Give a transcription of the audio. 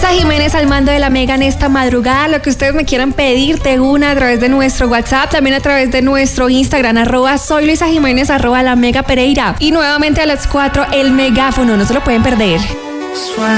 Luisa Jiménez al mando de la Mega en esta madrugada. Lo que ustedes me quieran pedir, te una a través de nuestro WhatsApp, también a través de nuestro Instagram, @soy Luisa Jiménez, @la Mega Pereira. Y nuevamente a las 4, el megáfono, no se lo pueden perder.